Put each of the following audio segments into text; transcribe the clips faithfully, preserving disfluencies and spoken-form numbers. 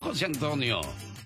José Antonio?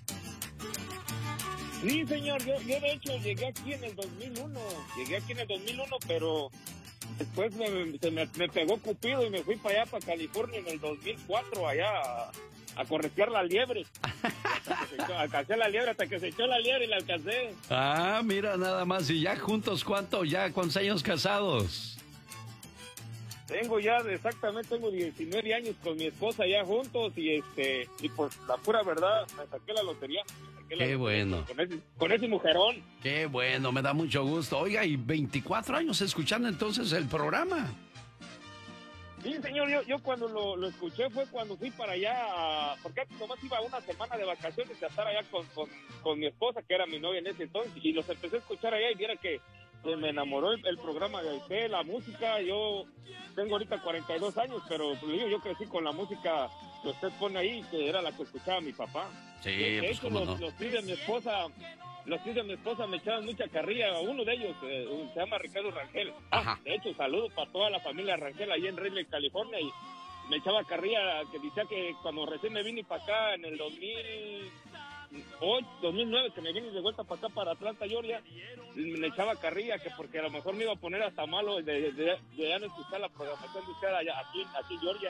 Sí, señor, yo, yo de hecho llegué aquí en el dos mil uno, llegué aquí en el dos mil uno, pero después me, se me, me pegó Cupido y me fui para allá, para California en el dos mil cuatro, allá a, a corretear la liebre. Echó, alcancé la liebre hasta que se echó la liebre y la alcancé. Ah, mira nada más, y ya juntos, ¿cuánto? ¿Ya cuántos años casados? Tengo ya, exactamente, tengo diecinueve años con mi esposa ya juntos y este, y pues la pura verdad, me saqué la lotería. Me saqué la Qué lotería bueno. Con ese, con ese mujerón. Qué bueno, me da mucho gusto. Oiga, y veinticuatro años escuchando entonces el programa. Sí, señor, yo, yo cuando lo, lo escuché fue cuando fui para allá, porque antes nomás iba una semana de vacaciones a estar allá con, con, con mi esposa, que era mi novia en ese entonces, y los empecé a escuchar allá y viera que pues, me enamoró el, el programa de usted, la música. Yo tengo ahorita cuarenta y dos años, pero pues, yo, yo crecí con la música que usted pone ahí, que era la que escuchaba mi papá. Sí, de, de pues hecho, cómo los, no. los tíos de mi esposa... Los tíos de mi esposa me echaban mucha carrilla. Uno de ellos eh, se llama Ricardo Rangel. Ah, de hecho, saludo para toda la familia Rangel ahí en Redley, California. Y me echaba carrilla que decía que cuando recién me vine para acá en el dos mil ocho, dos mil nueve, que me vine de vuelta para acá, para Atlanta, Georgia, me echaba carrilla que porque a lo mejor me iba a poner hasta malo de, de, de, de ya no escuchar la programación de usted allá, aquí, aquí en Georgia.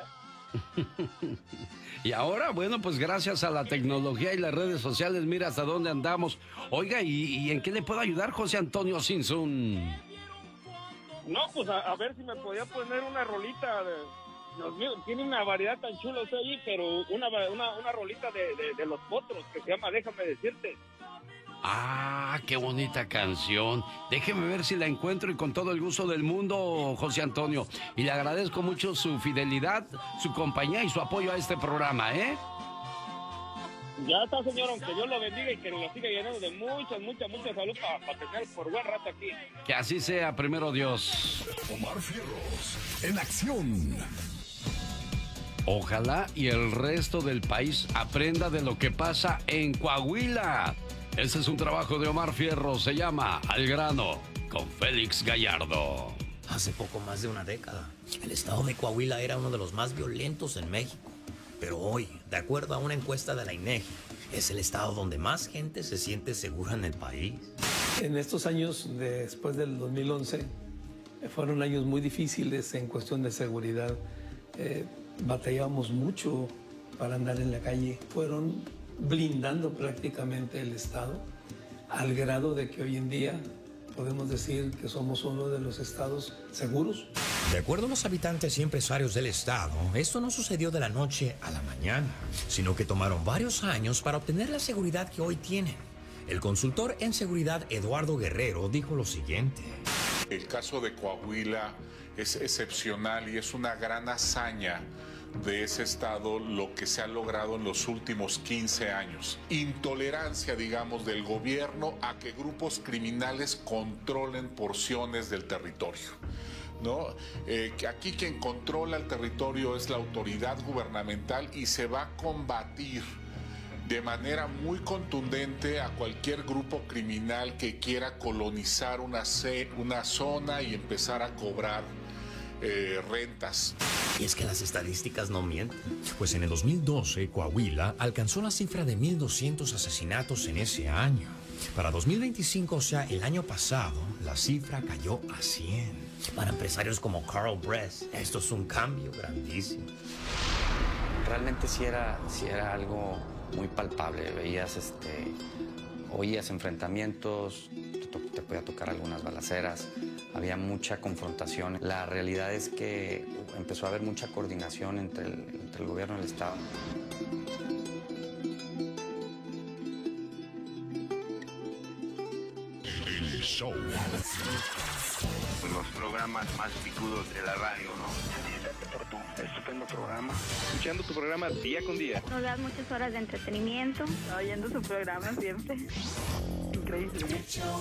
Y ahora, bueno, pues gracias a la tecnología y las redes sociales, mira hasta dónde andamos. Oiga, ¿y, y en qué le puedo ayudar, José Antonio Sinsun? No, pues a, a ver si me podía poner una rolita de... Dios mío, tiene una variedad tan chula usted ahí, pero una, una, una rolita de, de, de Los Potros que se llama Déjame Decirte. Ah, qué bonita canción. Déjeme ver si la encuentro y con todo el gusto del mundo, José Antonio. Y le agradezco mucho su fidelidad, su compañía y su apoyo a este programa, ¿eh? Ya está, señor, aunque Dios lo bendiga y que lo siga llenando de mucha, mucha, mucha salud para pa tener por buen rato aquí. Que así sea, primero Dios. Omar Fierros, en acción. Ojalá y el resto del país aprenda de lo que pasa en Coahuila. Este es un trabajo de Omar Fierros, se llama Al Grano, con Félix Gallardo. Hace poco más de una década, el estado de Coahuila era uno de los más violentos en México. Pero hoy, de acuerdo a una encuesta de la INEGI, es el estado donde más gente se siente segura en el país. En estos años, de, después del dos mil once, fueron años muy difíciles en cuestión de seguridad. Eh, batallábamos mucho para andar en la calle. Fueron blindando prácticamente el estado, al grado de que hoy en día podemos decir que somos uno de los estados seguros. De acuerdo a los habitantes y empresarios del estado, esto no sucedió de la noche a la mañana, sino que tomaron varios años para obtener la seguridad que hoy tienen. El consultor en seguridad Eduardo Guerrero dijo lo siguiente. El caso de Coahuila es excepcional y es una gran hazaña de ese estado lo que se ha logrado en los últimos quince años. Intolerancia, digamos, del gobierno a que grupos criminales controlen porciones del territorio, ¿no? Eh, que aquí quien controla el territorio es la autoridad gubernamental y se va a combatir de manera muy contundente a cualquier grupo criminal que quiera colonizar una, una zona y empezar a cobrar eh, rentas. Y es que las estadísticas no mienten. Pues en el dos mil doce, Coahuila alcanzó la cifra de mil doscientos asesinatos en ese año. Para dos mil veinticinco, o sea, el año pasado, la cifra cayó a cien. Para empresarios como Carl Bress, esto es un cambio grandísimo. Realmente sí era, sí era algo muy palpable. Veías, este, oías enfrentamientos, te, te podía tocar algunas balaceras. Había mucha confrontación. La realidad es que empezó a haber mucha coordinación entre el, entre el gobierno y el Estado. El show. Los programas más picudos de la radio, ¿no? Por tu estupendo programa. Escuchando tu programa día con día. Nos das muchas horas de entretenimiento. Oyendo su programa siempre. Increíble.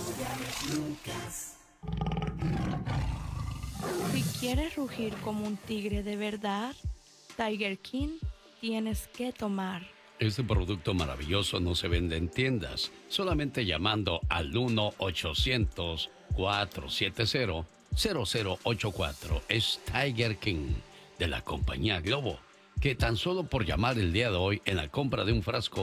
Si quieres rugir como un tigre de verdad, Tiger King tienes que tomar. Este producto maravilloso no se vende en tiendas, solamente llamando al uno ochocientos, cuatro siete cero, cero cero ocho cuatro. Es Tiger King de la compañía Globo, que tan solo por llamar el día de hoy en la compra de un frasco